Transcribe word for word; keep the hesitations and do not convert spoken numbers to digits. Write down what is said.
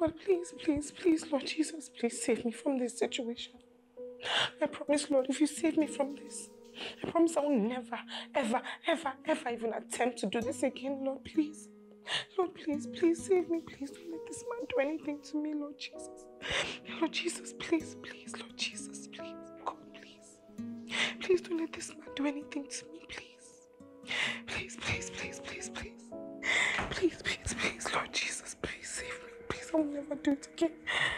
God, please, please, please, Lord Jesus, please save me from this situation. I promise, Lord, if you save me from this, I promise I will never, ever, ever, ever even attempt to do this again, Lord, please. Lord, please, please save me. Please don't let this man do anything to me, Lord Jesus. Lord Jesus, please, please, Lord Jesus, please. God, please. Please don't let this man do anything to me, please. Please, please, please, please, please. Please, please, please, Lord Jesus, please save me. Please, I will never do it again.